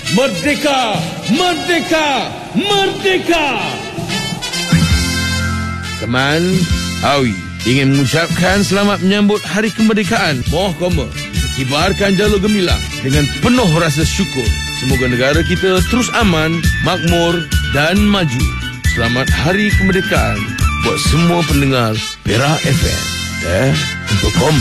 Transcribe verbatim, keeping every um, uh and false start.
Merdeka! Merdeka! Merdeka! Teman, Awi ingin mengucapkan selamat menyambut Hari Kemerdekaan. Moh koma, kibarkan jalur gemilang dengan penuh rasa syukur. Semoga negara kita terus aman, makmur dan maju. Selamat Hari Kemerdekaan buat semua pendengar Perak F M. Eh, untuk koma.